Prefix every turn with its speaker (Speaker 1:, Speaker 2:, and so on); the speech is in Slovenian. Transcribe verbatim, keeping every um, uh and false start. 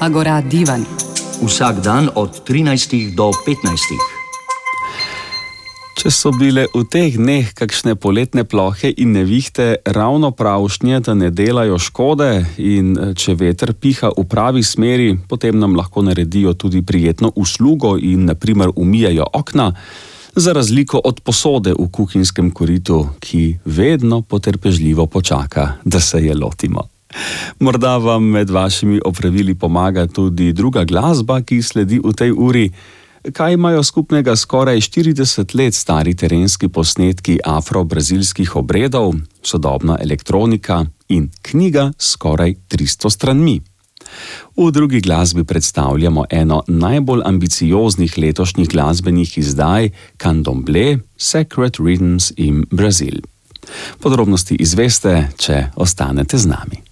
Speaker 1: Agora Divan.
Speaker 2: Vsak dan od trinajstih do petnajstih.
Speaker 3: Če so bile v teh dneh kakšne poletne plohe in nevihte ravno pravšnje, da ne delajo škode, in če veter piha v pravi smeri, potem nam lahko naredijo tudi prijetno uslugo in na primer umijajo okna, za razliko od posode v kuhinjskem koritu, ki vedno potrpežljivo počaka, da se je lotimo. Morda vam med vašimi opravili pomaga tudi druga glasba, ki sledi v tej uri. Kaj imajo skupnega skoraj štirideset let stari terenski posnetki afro-brazilskih obredov, sodobna elektronika in knjiga s skoraj tristo stranmi? V drugi glasbi predstavljamo eno najbolj ambicioznih letošnjih glasbenih izdaj Candomblé Sacred Rhythms in Brazil. Podrobnosti izveste, če ostanete z nami.